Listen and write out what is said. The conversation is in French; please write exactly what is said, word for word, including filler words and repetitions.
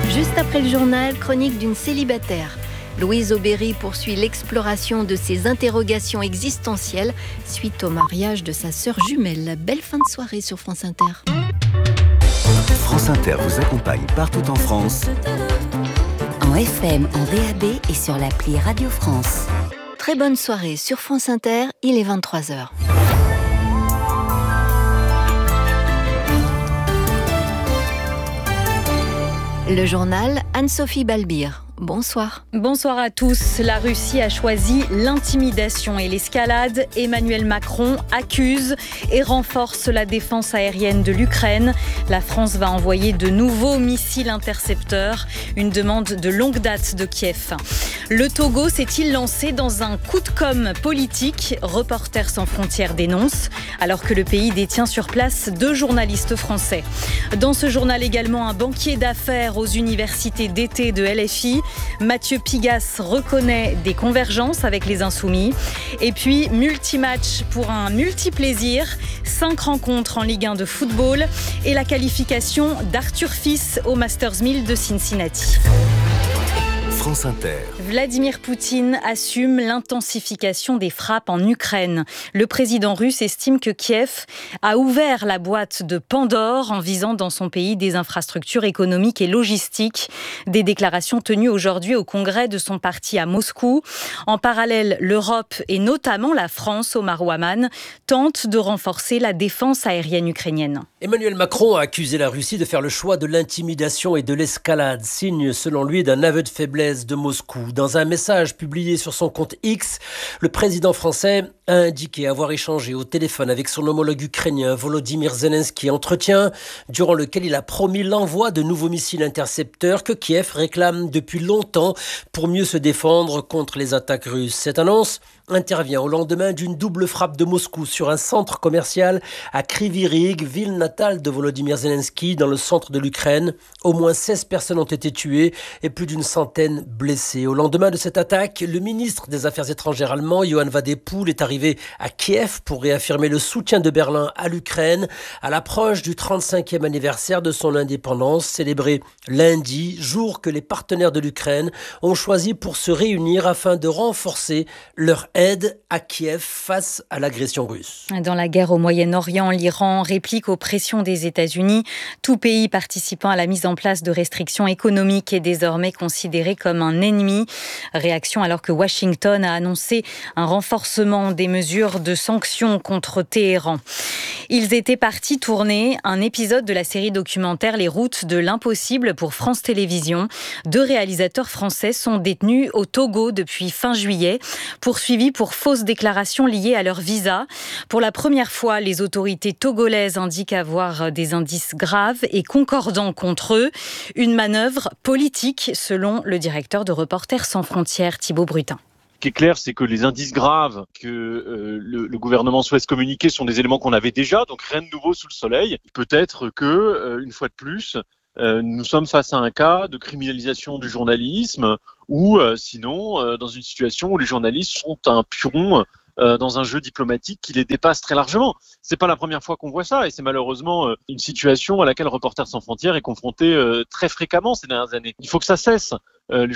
Juste après le journal, chronique d'une célibataire. Louise Aubéry poursuit l'exploration de ses interrogations existentielles suite au mariage de sa sœur jumelle. Belle fin de soirée sur France Inter. France Inter vous accompagne partout en France. En F M, en D A B et sur l'appli Radio France. Très bonne soirée sur France Inter, il est vingt-trois heures. Le journal Anne-Sophie Balbir. Bonsoir. Bonsoir à tous. La Russie a choisi l'intimidation et l'escalade. Emmanuel Macron accuse et renforce la défense aérienne de l'Ukraine. La France va envoyer de nouveaux missiles intercepteurs. Une demande de longue date de Kiev. Le Togo s'est-il lancé dans un coup de com' politique ? Reporters sans frontières dénonce, alors que le pays détient sur place deux journalistes français. Dans ce journal également, un banquier d'affaires aux universités d'été de L F I. Mathieu Pigas reconnaît des convergences avec les Insoumis. Et puis, multimatch pour un multiplaisir. Cinq rencontres en Ligue un de football et la qualification d'Arthur Fils au Masters mille de Cincinnati. France Inter. Vladimir Poutine assume l'intensification des frappes en Ukraine. Le président russe estime que Kiev a ouvert la boîte de Pandore en visant dans son pays des infrastructures économiques et logistiques. Des déclarations tenues aujourd'hui au congrès de son parti à Moscou. En parallèle, l'Europe et notamment la France, Omar Ouaman, tentent de renforcer la défense aérienne ukrainienne. Emmanuel Macron a accusé la Russie de faire le choix de l'intimidation et de l'escalade, signe selon lui d'un aveu de faiblesse de Moscou. Dans un message publié sur son compte X, le président français a indiqué avoir échangé au téléphone avec son homologue ukrainien Volodymyr Zelensky, entretien durant lequel il a promis l'envoi de nouveaux missiles intercepteurs que Kiev réclame depuis longtemps pour mieux se défendre contre les attaques russes. Cette annonce intervient au lendemain d'une double frappe de Moscou sur un centre commercial à Kryvyi Rih, ville natale de Volodymyr Zelensky, dans le centre de l'Ukraine. Au moins seize personnes ont été tuées et plus d'une centaine blessées. Au lendemain de cette attaque, le ministre des Affaires étrangères allemand, Johann Wadepool, est arrivé à Kiev pour réaffirmer le soutien de Berlin à l'Ukraine à l'approche du trente-cinquième anniversaire de son indépendance, célébré lundi, jour que les partenaires de l'Ukraine ont choisi pour se réunir afin de renforcer leur aide à Kiev face à l'agression russe. Dans la guerre au Moyen-Orient, l'Iran réplique aux pressions des États-Unis. Tout pays participant à la mise en place de restrictions économiques est désormais considéré comme un ennemi. Réaction alors que Washington a annoncé un renforcement des mesures de sanctions contre Téhéran. Ils étaient partis tourner un épisode de la série documentaire Les routes de l'impossible pour France Télévisions. Deux réalisateurs français sont détenus au Togo depuis fin juillet, poursuivis pour fausses déclarations liées à leur visa. Pour la première fois, les autorités togolaises indiquent avoir des indices graves et concordants contre eux. Une manœuvre politique, selon le directeur de Reporters sans frontières, Thibaut Brutin. Ce qui est clair, c'est que les indices graves que euh, le, le gouvernement souhaite communiquer sont des éléments qu'on avait déjà, donc rien de nouveau sous le soleil. Peut-être que, euh, une fois de plus, euh, nous sommes face à un cas de criminalisation du journalisme ou euh, sinon euh, dans une situation où les journalistes sont un pion euh, dans un jeu diplomatique qui les dépasse très largement. C'est pas la première fois qu'on voit ça et c'est malheureusement euh, une situation à laquelle Reporters sans frontières est confronté euh, très fréquemment ces dernières années. Il faut que ça cesse. Euh,